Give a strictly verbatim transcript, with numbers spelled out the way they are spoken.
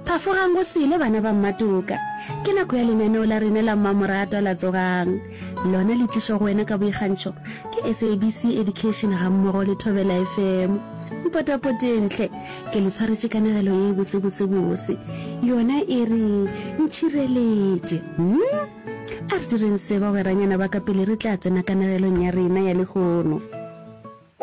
phafogang go sele bana ba mmatoka ke nako ya lenaneo la rena la mmamoratwa la tsogang lona le tlišwa go wena ka boikgantšho ke S A B C Education ga mmogo le Thobela F M. Mpotapotentle ke le tshwaretse kanagelo ye botsebotsebotse yona e re ntšhireletše. hmm? A re direng se ba weranyana ba ka pele re tla tsena kanagelong ya rena ya legono.